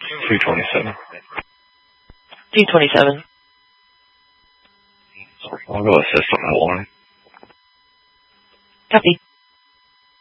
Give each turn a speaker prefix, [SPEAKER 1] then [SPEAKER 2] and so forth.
[SPEAKER 1] 227.
[SPEAKER 2] 227.
[SPEAKER 1] I'll go assist on that one.
[SPEAKER 2] Copy.